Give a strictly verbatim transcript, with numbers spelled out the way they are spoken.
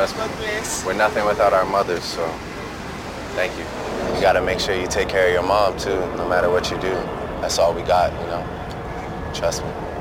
trust me. We're nothing without our mothers, so thank you. You gotta make sure you take care of your mom, too, no matter what you do. That's all we got, you know? Trust me.